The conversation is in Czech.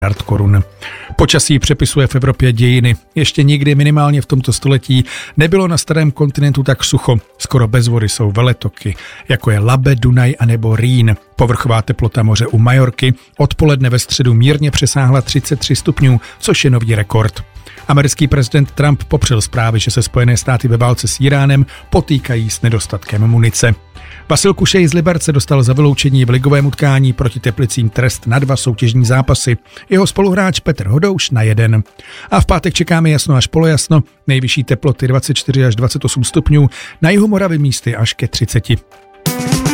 Korun. Počasí přepisuje v Evropě dějiny. Ještě nikdy, minimálně v tomto století, nebylo na starém kontinentu tak sucho. Skoro bez vody jsou veletoky, jako je Labe, Dunaj a nebo Rýn. Povrchová teplota moře u Majorky odpoledne ve středu mírně přesáhla 33 stupňů, což je nový rekord. Americký prezident Trump popřel zprávy, že se Spojené státy ve válce s Iránem potýkají s nedostatkem munice. Vasil Kušej z Liberce dostal za vyloučení v ligovém utkání proti Teplicím trest na 2 soutěžní zápasy. Jeho spoluhráč Petr Hodouš na 1. A v pátek čekáme jasno až polojasno, nejvyšší teploty 24 až 28 stupňů, na jihu Moravy místy až ke 30.